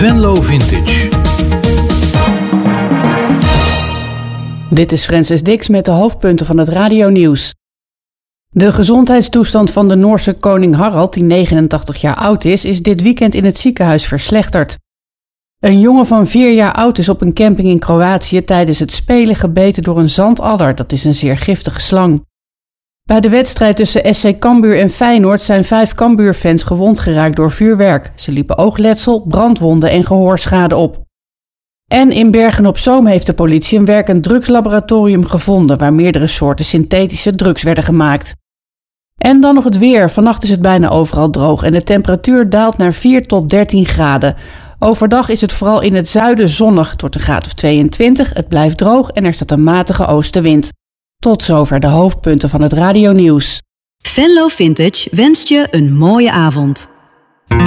Venlo Vintage. Dit is Francis Dix met de hoofdpunten van het radionieuws. De gezondheidstoestand van de Noorse koning Harald, die 89 jaar oud is dit weekend in het ziekenhuis verslechterd. Een jongen van 4 jaar oud is op een camping in Kroatië tijdens het spelen gebeten door een zandadder, dat is een zeer giftige slang. Bij de wedstrijd tussen SC Cambuur en Feyenoord zijn 5 Cambuur-fans gewond geraakt door vuurwerk. Ze liepen oogletsel, brandwonden en gehoorschade op. En in Bergen-op-Zoom heeft de politie een werkend drugslaboratorium gevonden waar meerdere soorten synthetische drugs werden gemaakt. En dan nog het weer. Vannacht is het bijna overal droog en de temperatuur daalt naar 4 tot 13 graden. Overdag is het vooral in het zuiden zonnig. Het wordt een graad of 22, het blijft droog en er staat een matige oostenwind. Tot zover de hoofdpunten van het radionieuws. Venlo Vintage wenst je een mooie avond.